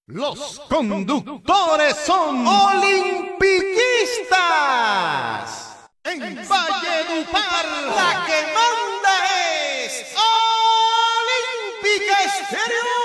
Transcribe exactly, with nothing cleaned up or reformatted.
Los conductores son olimpiquistas. En Valledupar, la que manda es Olímpica Estéreo.